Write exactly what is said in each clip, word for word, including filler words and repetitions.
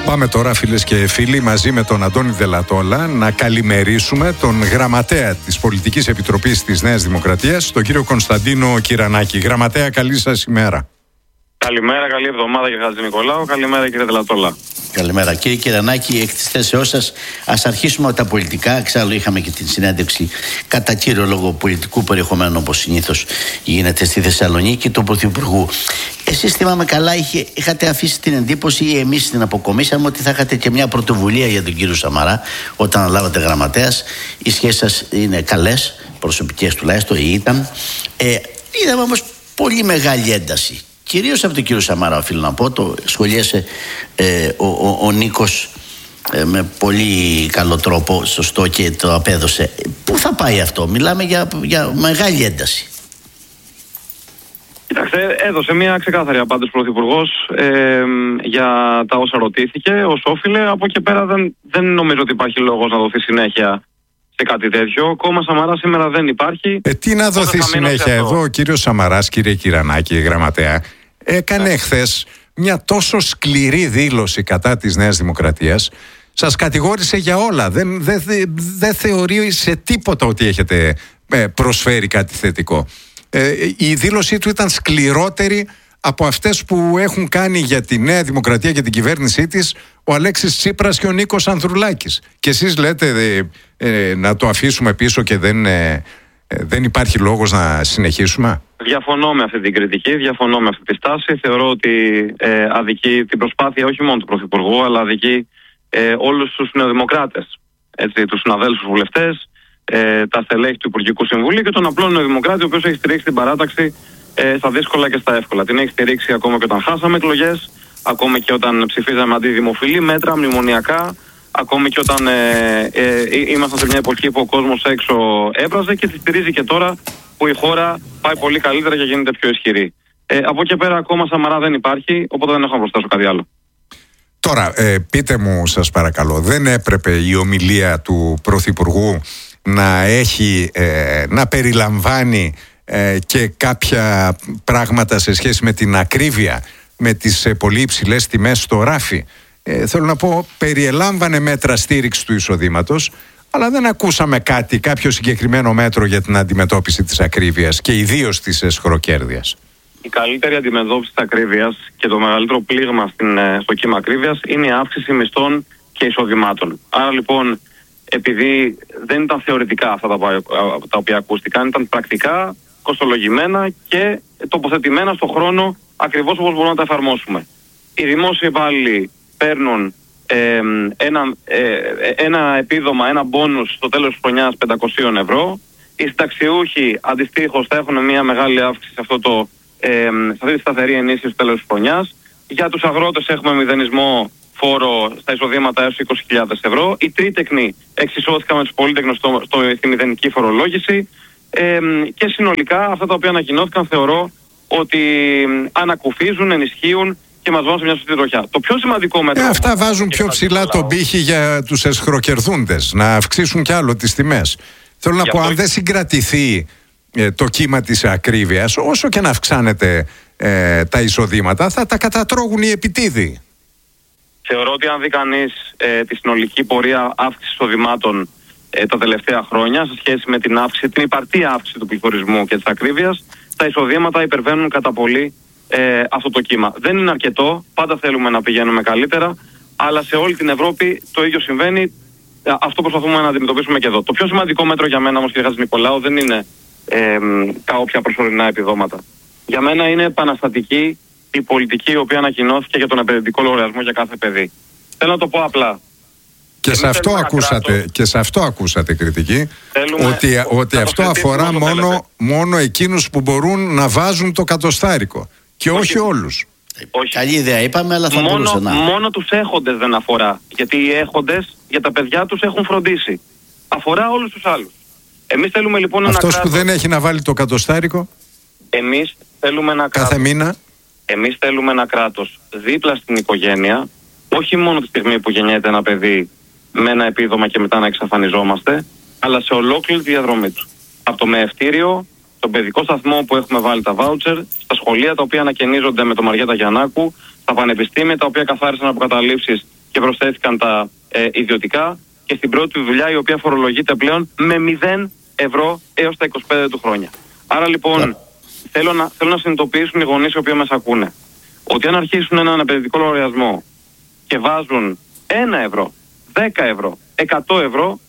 Πάμε τώρα, φίλες και φίλοι, μαζί με τον Αντώνη Δελατόλα να καλημερίσουμε τον γραμματέα της Πολιτικής Επιτροπής της Νέας Δημοκρατίας, τον κύριο Κωνσταντίνο Κυρανάκη. Γραμματέα, καλή σας ημέρα. Καλημέρα, καλή εβδομάδα κύριε Χατζηνικολάου. Καλημέρα κύριε Δελατόλα. Καλημέρα κύριε Κυρανάκη, εκ της θέσεώς σας ας αρχίσουμε με τα πολιτικά. Εξάλλου είχαμε και την συνέντευξη κατά κύριο λόγο πολιτικού περιεχομένου, όπως συνήθως γίνεται στη Θεσσαλονίκη, του Πρωθυπουργού. Εσείς, θυμάμαι καλά, είχε, είχατε αφήσει την εντύπωση, ή εμείς την αποκομίσαμε, ότι θα είχατε και μια πρωτοβουλία για τον κύριο Σαμαρά όταν αναλάβατε γραμματέας. Οι σχέσεις σας είναι καλές, προσωπικές τουλάχιστον, ή ήταν. Ε, είδαμε όμως πολύ μεγάλη ένταση, κυρίως από τον κύριο Σαμαρά, οφείλω να πω. Το σχολίασε ε, ο, ο, ο Νίκος ε, με πολύ καλό τρόπο, σωστό, και το απέδωσε. Πού θα πάει αυτό? Μιλάμε για, για μεγάλη ένταση. Κοιτάξτε, έδωσε μια ξεκάθαρη απάντηση ο Πρωθυπουργός ε, για τα όσα ρωτήθηκε ως όφιλε. Από εκεί πέρα δεν, δεν νομίζω ότι υπάρχει λόγος να δοθεί συνέχεια σε κάτι τέτοιο. Κόμμα Σαμαρά σήμερα δεν υπάρχει. Ε, τι να δοθεί συνέχεια εδώ? Ο κύριος Σαμαράς, κύριε Κυρανάκη, γραμματέα, έκανε yeah. χθες μια τόσο σκληρή δήλωση κατά της Νέας Δημοκρατίας. Σας κατηγόρησε για όλα. Δεν, δεν, δεν θεωρεί σε τίποτα ότι έχετε προσφέρει κάτι θετικό. Ε, η δήλωσή του ήταν σκληρότερη από αυτές που έχουν κάνει για τη Νέα Δημοκρατία και την κυβέρνησή της ο Αλέξης Τσίπρας και ο Νίκος Ανδρουλάκης. Και εσείς λέτε ε, ε, να το αφήσουμε πίσω και δεν, ε, ε, δεν υπάρχει λόγος να συνεχίσουμε. Διαφωνώ με αυτή την κριτική, διαφωνώ με αυτή τη στάση. Θεωρώ ότι ε, αδικεί την προσπάθεια όχι μόνο του Πρωθυπουργού, αλλά αδικεί ε, όλους τους νεοδημοκράτες, έτσι, τους συναδέλφους βουλευτές, ε, τα στελέχη του Υπουργικού Συμβουλίου και τον απλό νεοδημοκράτη, ο οποίος έχει στηρίξει την παράταξη ε, στα δύσκολα και στα εύκολα. Την έχει στηρίξει ακόμα και όταν χάσαμε εκλογές, ακόμα και όταν ψηφίζαμε αντιδημοφιλή μέτρα, μνημονιακά, ακόμη και όταν ε, ε, ήμασταν σε μια εποχή που ο κόσμος έξω έβραζε, και τη στηρίζει και τώρα που η χώρα πάει πολύ καλύτερα και γίνεται πιο ισχυρή. Ε, από εκεί πέρα ακόμα Σαμαρά δεν υπάρχει, οπότε δεν έχω να προσθέσω κάτι άλλο. Τώρα, ε, πείτε μου σας παρακαλώ, δεν έπρεπε η ομιλία του Πρωθυπουργού να έχει, ε, να περιλαμβάνει ε, και κάποια πράγματα σε σχέση με την ακρίβεια, με τις ε, πολύ υψηλές τιμές στο ράφι? Ε, θέλω να πω, περιελάμβανε μέτρα στήριξη του εισοδήματος, αλλά δεν ακούσαμε κάτι, κάποιο συγκεκριμένο μέτρο για την αντιμετώπιση της ακρίβειας και ιδίως της εσχροκέρδειας. Η καλύτερη αντιμετώπιση της ακρίβειας και το μεγαλύτερο πλήγμα στην, στο κύμα ακρίβειας είναι η αύξηση μισθών και εισοδημάτων. Άρα λοιπόν, επειδή δεν ήταν θεωρητικά αυτά τα, τα οποία ακούστηκαν, ήταν πρακτικά, κοστολογημένα και τοποθετημένα στον χρόνο, ακριβώς όπως μπορούμε να τα εφαρμόσουμε. Οι δημόσιοι υπάλληλοι παίρνουν ε, ένα, ε, ένα επίδομα, ένα μπόνους στο τέλος της χρονιάς πεντακόσια ευρώ. Οι συνταξιούχοι αντιστοίχως θα έχουν μια μεγάλη αύξηση σε, αυτό το, ε, σε αυτή τη σταθερή ενίσχυση στο τέλος της χρονιάς. Για τους αγρότες έχουμε μηδενισμό φόρο στα εισοδήματα έως είκοσι χιλιάδες ευρώ. Οι τρίτεκνοι εξισώθηκαν με τους πολύτεκνους στο, στο, στη μηδενική φορολόγηση. Ε, και συνολικά αυτά τα οποία ανακοινώθηκαν θεωρώ ότι ανακουφίζουν, ενισχύουν και μας βάζουν σε μια σωστή τροχιά. Το πιο σημαντικό μέτρο... Ε, αυτά βάζουν πιο ψηλά τον πύχη για τους εσχροκερδούντες, να αυξήσουν κι άλλο τις τιμές. Θέλω να πω, αν δεν συγκρατηθεί ε, το κύμα της ακρίβειας, όσο και να αυξάνεται ε, τα εισοδήματα, θα τα κατατρώγουν οι επιτίδοι. Θεωρώ ότι αν δει κανείς ε, τη συνολική πορεία αύξησης εισοδημάτων ε, τα τελευταία χρόνια, σε σχέση με την αύξηση, την υπαρκτή αύξηση του πληθωρισμού και της ακρίβειας, τα εισοδήματα υπερβαίνουν κατά πολύ ε, αυτό το κύμα. Δεν είναι αρκετό, πάντα θέλουμε να πηγαίνουμε καλύτερα, αλλά σε όλη την Ευρώπη το ίδιο συμβαίνει. Αυτό προσπαθούμε να αντιμετωπίσουμε και εδώ. Το πιο σημαντικό μέτρο για μένα όμως, κύριε Χατζηνικολάου, δεν είναι ε, τα όποια προσωρινά επιδόματα. Για μένα είναι επαναστατική η πολιτική η οποία ανακοινώθηκε για τον επενδυτικό λογαριασμό για κάθε παιδί. Θέλω να το πω απλά. Και σε, αυτό ακούσατε, κράτος, και σε αυτό ακούσατε κριτική, ότι, ότι αυτό αφορά μόνο, μόνο εκείνους που μπορούν να βάζουν το κατοστάρικο και όχι, όχι όλους. Όχι. Καλή ιδέα είπαμε, αλλά θα μόνο, μπορούσε να... Μόνο τους έχοντες δεν αφορά, γιατί οι έχοντες για τα παιδιά τους έχουν φροντίσει. Αφορά όλους τους άλλους. Εμείς θέλουμε λοιπόν Αυτός ένα κράτος... που δεν έχει να βάλει το κατοστάρικο εμείς θέλουμε ένα κάθε κράτος, μήνα. Εμείς θέλουμε ένα κράτος δίπλα στην οικογένεια, όχι μόνο τη στιγμή που γεννιέται ένα παιδί με ένα επίδομα και μετά να εξαφανιζόμαστε, αλλά σε ολόκληρη τη διαδρομή του. Από το μεευτήριο, τον παιδικό σταθμό που έχουμε βάλει τα βάουτσερ, στα σχολεία τα οποία ανακαινίζονται με το Μαριέτα Γιαννάκου, στα πανεπιστήμια τα οποία καθάρισαν από καταλήψεις και προσθέθηκαν τα ε, ιδιωτικά, και στην πρώτη του δουλειά, η οποία φορολογείται πλέον με μηδέν ευρώ έως τα είκοσι πέντε του χρόνια. Άρα λοιπόν yeah. θέλω, να, θέλω να συνειδητοποιήσουν οι γονείς οι οποίοι μας ακούνε ότι αν αρχίσουν έναν επενδυτικό λογαριασμό και βάζουν ένα ευρώ, δέκα ευρώ, εκατό ευρώ,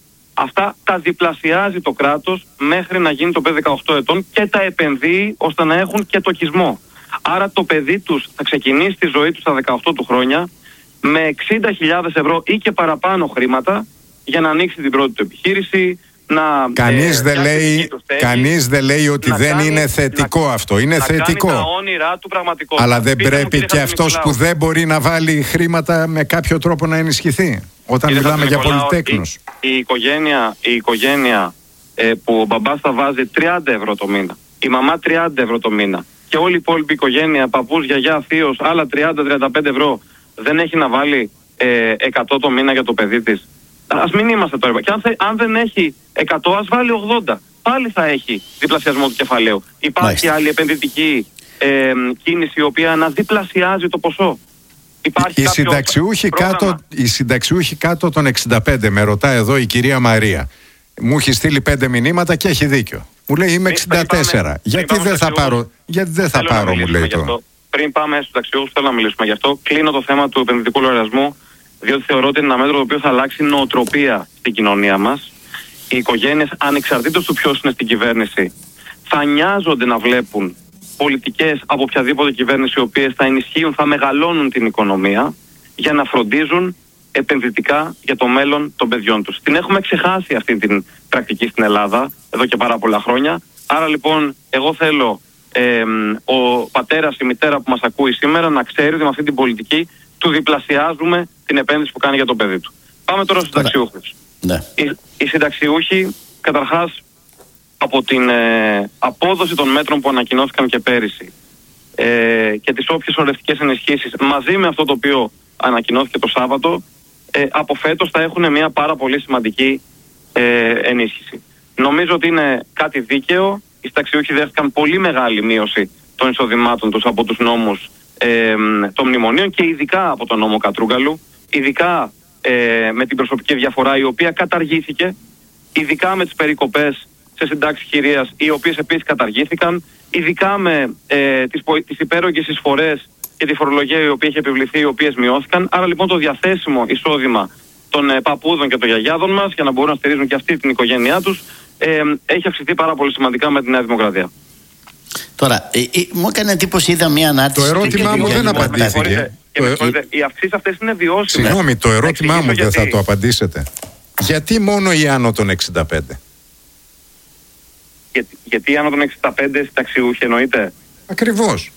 αυτά τα διπλασιάζει το κράτος μέχρι να γίνει το παιδί δεκαοκτώ ετών και τα επενδύει ώστε να έχουν και τοκισμό. Άρα το παιδί τους θα ξεκινήσει τη ζωή του στα δεκαοκτώ του χρόνια με εξήντα χιλιάδες ευρώ ή και παραπάνω χρήματα για να ανοίξει την πρώτη του επιχείρηση. Να, κανείς, ε, δεν λέει, κανείς δεν λέει ότι δεν κάνει, είναι θετικό να, αυτό. Είναι να θετικό. Κάνει τα όνειρά του πραγματικότητα. Αλλά δεν Πείτε πρέπει μου, και αυτός που δεν μπορεί να βάλει χρήματα με κάποιο τρόπο να ενισχυθεί. Όταν κύριε μιλάμε για πολυτέκνους. Η, η οικογένεια, η οικογένεια ε, που ο μπαμπάς θα βάζει τριάντα ευρώ το μήνα, η μαμά τριάντα ευρώ το μήνα και όλη η υπόλοιπη οικογένεια, παππούς, γιαγιά, θείος, άλλα τριάντα με τριάντα πέντε ευρώ, δεν έχει να βάλει ε, εκατό το μήνα για το παιδί της. Ας μην είμαστε τώρα. Και αν, θε, αν δεν έχει εκατό, ας βάλει ογδόντα. Πάλι θα έχει διπλασιασμό του κεφαλαίου. Υπάρχει Μάλιστα. άλλη επενδυτική ε, κίνηση η οποία να διπλασιάζει το ποσό. Υπάρχει οι, συνταξιούχοι κάτω, οι συνταξιούχοι κάτω των εξήντα πέντε, με ρωτά εδώ η κυρία Μαρία. Μου έχει στείλει πέντε μηνύματα και έχει δίκιο. Μου λέει είμαι εξήντα τέσσερα. Πάμε, γιατί, δεν θα πάρω, γιατί δεν θα πάρω, μου λέει το. Πριν πάμε στους συνταξιούχους, θέλω να μιλήσουμε γι' αυτό. Κλείνω το θέμα του επενδυτικού λογαριασμού, διότι θεωρώ ότι είναι ένα μέτρο το οποίο θα αλλάξει νοοτροπία στην κοινωνία μας. Οι οικογένειες, ανεξαρτήτως του ποιος είναι στην κυβέρνηση, θα νοιάζονται να βλέπουν πολιτικές από οποιαδήποτε κυβέρνηση, οι οποίες θα ενισχύουν, θα μεγαλώνουν την οικονομία για να φροντίζουν επενδυτικά για το μέλλον των παιδιών τους. Την έχουμε ξεχάσει αυτή την πρακτική στην Ελλάδα εδώ και πάρα πολλά χρόνια. Άρα λοιπόν εγώ θέλω ε, ο πατέρας, η μητέρα που μας ακούει σήμερα να ξέρει ότι με αυτή την πολιτική του διπλασιάζουμε την επένδυση που κάνει για το παιδί του. Πάμε τώρα στους συνταξιούχους. Ναι. Οι, οι συνταξιούχοι, καταρχάς, από την ε, απόδοση των μέτρων που ανακοινώθηκαν και πέρυσι ε, και τις όποιες ορευτικές ενισχύσεις, μαζί με αυτό το οποίο ανακοινώθηκε το Σάββατο, ε, από φέτος θα έχουν μια πάρα πολύ σημαντική ε, ενίσχυση. Νομίζω ότι είναι κάτι δίκαιο. Οι συνταξιούχοι δέχτηκαν πολύ μεγάλη μείωση των εισοδημάτων τους από τους νόμους ε, των μνημονίων και ειδικά από τον νόμο Κατρούγκαλου, ειδικά ε, με την προσωπική διαφορά η οποία καταργήθηκε, ειδικά με τις περικοπές σε συντάξεις χειρίας οι οποίες επίσης καταργήθηκαν, ειδικά με ε, τις, τις υπέρογγες εισφορές και τη φορολογία η οποία έχει επιβληθεί, οι οποίες μειώθηκαν. Άρα λοιπόν το διαθέσιμο εισόδημα των ε, παππούδων και των γιαγιάδων μας για να μπορούν να στηρίζουν και αυτή την οικογένειά τους ε, έχει αυξηθεί πάρα πολύ σημαντικά με τη Νέα Δημοκρατία. Τώρα, ε, ε, μου έκανε εντύπωση, είδα μια ανάρτηση. Το ερώτημά μου δεν απαντήθηκε. Και με συγχωρείτε, οι αυξήσεις αυτές είναι βιώσιμες. Συγγνώμη, το ερώτημά μου δεν θα το απαντήσετε. Γιατί μόνο οι άνω των εξήντα πέντε? Γιατί, γιατί άνω των εξήντα πέντε συνταξιούχοι εννοείται? Ακριβώς.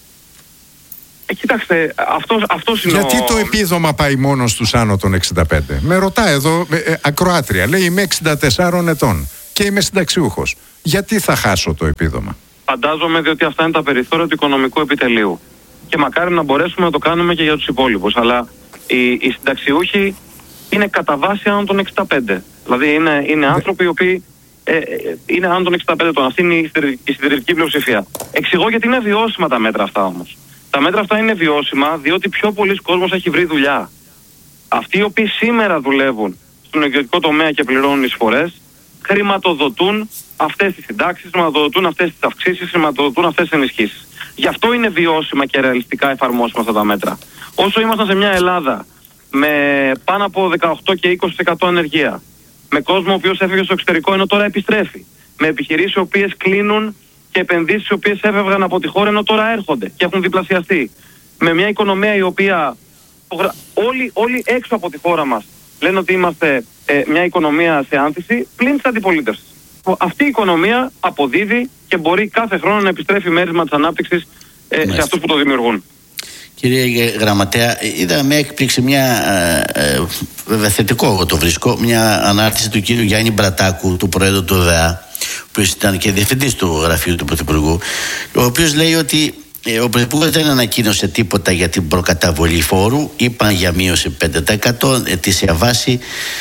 Ε, κοιτάξτε, αυτός, αυτός είναι γιατί ο... το επίδομα πάει μόνο στους άνω των εξήντα πέντε? Με ρωτά εδώ ε, ε, ακροάτρια, λέει είμαι εξήντα τεσσάρων ετών και είμαι συνταξιούχος. Γιατί θα χάσω το επίδομα? Φαντάζομαι διότι αυτά είναι τα περιθώρια του οικονομικού επιτελείου. Και μακάρι να μπορέσουμε να το κάνουμε και για τους υπόλοιπους. Αλλά οι, οι συνταξιούχοι είναι κατά βάση άνω των εξήντα πέντε. Δηλαδή είναι, είναι άνθρωποι οι οποίοι ε, είναι άνω των εξήντα πέντε ετών. Αυτή είναι η, η συντηρητική πλειοψηφία. Εξηγώ γιατί είναι βιώσιμα τα μέτρα αυτά όμως. Τα μέτρα αυτά είναι βιώσιμα διότι πιο πολλοί κόσμος έχει βρει δουλειά. Αυτοί οι οποίοι σήμερα δουλεύουν στον ιδιωτικό τομέα και πληρώνουν εισφορές, χρηματοδοτούν αυτές τις συντάξεις, χρηματοδοτούν αυτές τις αυξήσεις, χρηματοδοτούν αυτές τις ενισχύσεις. Γι' αυτό είναι βιώσιμα και ρεαλιστικά εφαρμόσιμα αυτά τα μέτρα. Όσο ήμασταν σε μια Ελλάδα με πάνω από δεκαοκτώ και είκοσι τοις εκατό ανεργία, με κόσμο ο οποίος έφυγε στο εξωτερικό ενώ τώρα επιστρέφει, με επιχειρήσεις οι οποίες κλείνουν και επενδύσεις οι οποίες έφευγαν από τη χώρα ενώ τώρα έρχονται και έχουν διπλασιαστεί, με μια οικονομία η οποία όλοι, όλοι έξω από τη χώρα μας λένε ότι είμαστε ε, μια οικονομία σε άνθηση πλην της αντιπολίτευσης. Αυτή η οικονομία αποδίδει και μπορεί κάθε χρόνο να επιστρέφει μέρισμα της ανάπτυξης ε, σε αυτούς που το δημιουργούν. Κύριε Γραμματέα, είδα με έκπληξη μια, ε, βέβαια θετικό εγώ το βρίσκω, μια ανάρτηση του κύριου Γιάννη Μπρατάκου, του Προέδρου του ΔΕΑ, που ήταν και διευθυντής του γραφείου του Πρωθυπουργού, ο οποίος λέει ότι ε, ο Πρωθυπουργός δεν ανακοίνωσε τίποτα για την προκαταβολή φόρου, είπαν για μείωση πέντε τοις εκατό ετήσια βάση.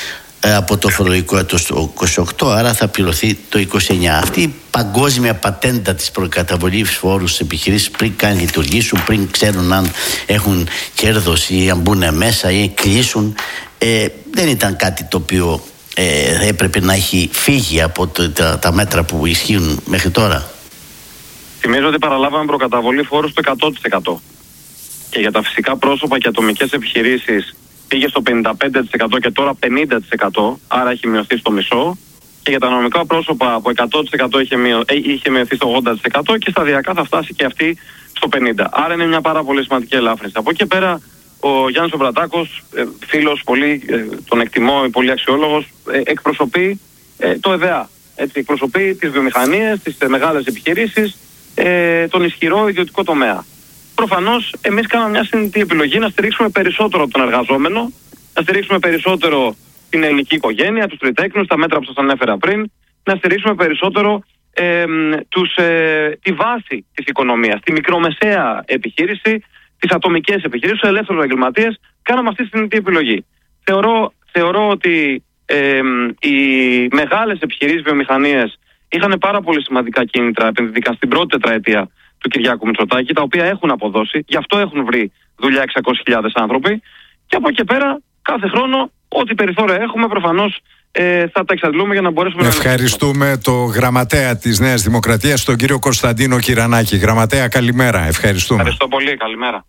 από το φορολογικό έτος το είκοσι οκτώ, άρα θα πληρωθεί το είκοσι εννιά. Αυτή η παγκόσμια πατέντα της προκαταβολής φόρου στις επιχειρήσεις πριν καν λειτουργήσουν, πριν ξέρουν αν έχουν κέρδος ή αν μπουν μέσα ή κλείσουν, ε, δεν ήταν κάτι το οποίο ε, έπρεπε να έχει φύγει από το, τα, τα μέτρα που ισχύουν μέχρι τώρα. Θυμίζω ότι παραλάβαμε προκαταβολή φόρου στο εκατό τοις εκατό και για τα φυσικά πρόσωπα και ατομικές επιχειρήσεις πήγε στο πενήντα πέντε τοις εκατό και τώρα πενήντα τοις εκατό, άρα έχει μειωθεί στο μισό. Και για τα νομικά πρόσωπα από εκατό τοις εκατό είχε, μειω... είχε μειωθεί στο ογδόντα τοις εκατό και σταδιακά θα φτάσει και αυτή στο πενήντα τοις εκατό. Άρα είναι μια πάρα πολύ σημαντική ελάφρυνση. Από εκεί πέρα ο Γιάννης Βρατάκος, φίλος πολύ, τον εκτιμώ, πολύ αξιόλογος, εκπροσωπεί το ΕΔΕΑ. Έτσι, εκπροσωπεί τις βιομηχανίες, τις μεγάλες επιχειρήσεις, τον ισχυρό ιδιωτικό τομέα. Προφανώς εμείς κάναμε μια συνειδητή επιλογή να στηρίξουμε περισσότερο τον εργαζόμενο, να στηρίξουμε περισσότερο την ελληνική οικογένεια, τους τριτέκνους, τα μέτρα που σας ανέφερα πριν, να στηρίξουμε περισσότερο ε, τους, ε, τη βάση της οικονομίας, τη μικρομεσαία επιχείρηση, τις ατομικές επιχειρήσεις, τους ελεύθερους επαγγελματίες. Κάναμε αυτή τη συνειδητή επιλογή. Θεωρώ, θεωρώ ότι ε, οι μεγάλες επιχειρήσεις βιομηχανίες είχαν πάρα πολύ σημαντικά κίνητρα επενδυτικά στην πρώτη τετραετία του Κυριάκου Μητσοτάκη, τα οποία έχουν αποδώσει, γι' αυτό έχουν βρει δουλειά εξακόσιες χιλιάδες άνθρωποι, και από εκεί πέρα κάθε χρόνο ό,τι περιθώρια έχουμε προφανώς ε, θα τα εξαντλούμε για να μπορέσουμε. Ευχαριστούμε να... το γραμματέα της Νέας Δημοκρατίας, τον κύριο Κωνσταντίνο Κυρανάκη. Γραμματέα, καλημέρα. Ευχαριστούμε. Ευχαριστώ πολύ. Καλημέρα.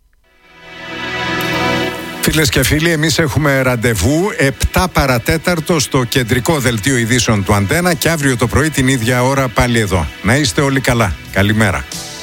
Φίλες και φίλοι, εμείς έχουμε ραντεβού επτά παρατέταρτο στο κεντρικό δελτίο ειδήσεων του Αντένα και αύριο το πρωί την ίδια ώρα πάλι εδώ. Να είστε όλοι καλά. Καλημέρα.